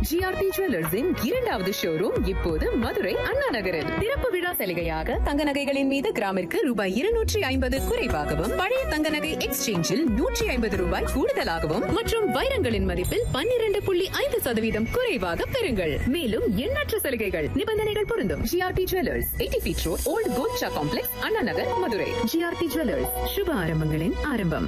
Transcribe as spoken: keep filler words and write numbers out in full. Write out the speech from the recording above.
GRT ஜுவல்லர்ஸின் இரண்டாவது showroom இப்போது மதுரை அண்ணா நகரில். திறப்பு விழா சலுகையாக தங்க நகைகளின் மீது கிராமிற்கு ரூபாய் இருநூற்றி ஐம்பது குறைவாகவும், பழைய தங்க நகை எக்ஸ்சேஞ்சில் நூற்றி ஐம்பது ரூபாய் கூடுதலாகவும் மற்றும் வைரங்களின் மதிப்பில் பன்னிரண்டு புள்ளி ஐந்து சதவீதம் குறைவாக பெறுங்கள். மேலும் எண்ணற்ற சலுகைகள், நிபந்தனைகள் பொருந்தும். GRT jewellers, eighty feet road, volt Golcha complex, Anna Nagar, Madurai. GRT jewellers, சுப ஆரம்பங்களின் ஆரம்பம்.